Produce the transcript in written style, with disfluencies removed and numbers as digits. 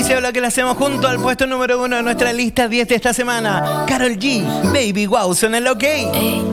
inicio de lo que le hacemos junto al puesto número 1 de nuestra lista 10 de esta semana. Karol G, Baby Wow, son el OK.